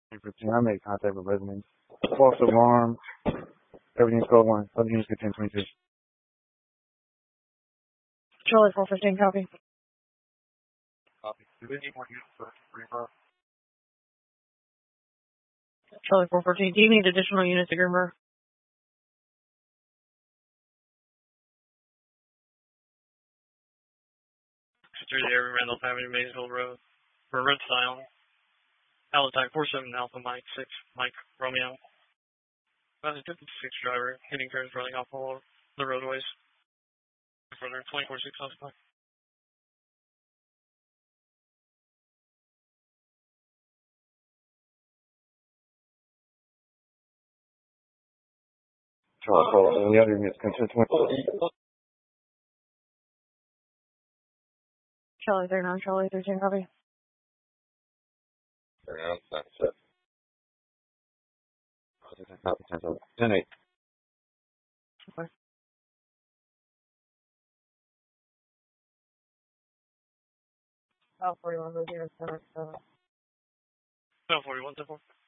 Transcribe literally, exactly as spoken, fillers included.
fifteen, I made contact with residents. False alarm. Everything's code one. Other units get ten twenty-two. Charlie four fifteen, copy. Copy. Do they need more units for refer? Charlie four fourteen, do you need additional units to Grimmer? Through the area, Randolph Avenue, Maysville Road. For Red Style, Palatine four seven Alpha Mike six Mike Romeo. About a fifty-six driver, hitting turns running off all the roadways. Further twenty-four six Alpha. Charlie, call all the other units, ten twenty. Charlie thirty-nine, Charlie thirteen, copy. Around sunset. Copy, ten eight. Okay. Oh, forty-one, zero, seven, seven. No, forty-one, zero, four.